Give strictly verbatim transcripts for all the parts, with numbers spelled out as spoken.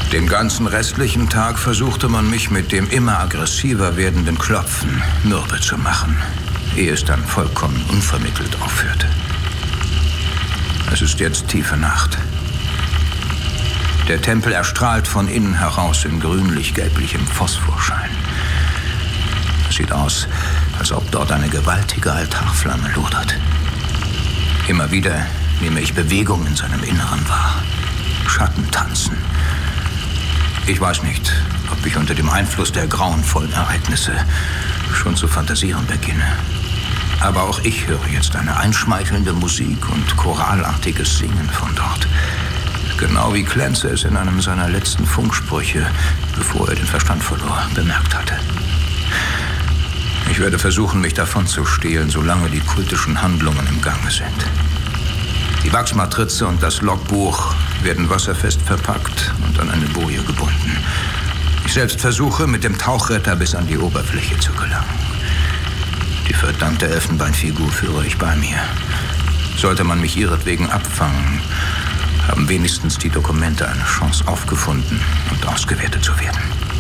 Den ganzen restlichen Tag versuchte man mich mit dem immer aggressiver werdenden Klopfen mürbe zu machen, ehe es dann vollkommen unvermittelt aufhörte. Es ist jetzt tiefe Nacht. Der Tempel erstrahlt von innen heraus in grünlich-gelblichem Phosphorschein. Es sieht aus, als ob dort eine gewaltige Altarflamme lodert. Immer wieder nehme ich Bewegung in seinem Inneren wahr. Schatten tanzen. Ich weiß nicht, ob ich unter dem Einfluss der grauenvollen Ereignisse schon zu fantasieren beginne. Aber auch ich höre jetzt eine einschmeichelnde Musik und choralartiges Singen von dort. Genau wie Clancy es in einem seiner letzten Funksprüche, bevor er den Verstand verlor, bemerkt hatte. Ich werde versuchen, mich davon zu stehlen, solange die kultischen Handlungen im Gange sind. Die Wachsmatrize und das Logbuch werden wasserfest verpackt und an eine Boje gebunden. Ich selbst versuche, mit dem Tauchretter bis an die Oberfläche zu gelangen. Die verdammte Elfenbeinfigur führe ich bei mir. Sollte man mich ihretwegen abfangen, haben wenigstens die Dokumente eine Chance aufgefunden und ausgewertet zu werden.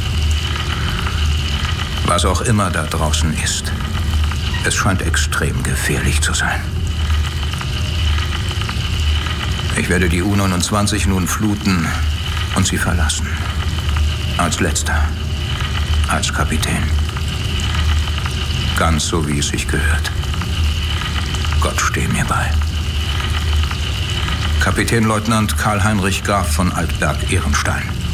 Was auch immer da draußen ist, es scheint extrem gefährlich zu sein. Ich werde die U neunundzwanzig nun fluten und sie verlassen. Als letzter. Als Kapitän. Ganz so, wie es sich gehört. Gott stehe mir bei. Kapitänleutnant Karl-Heinrich Graf von Altberg-Ehrenstein.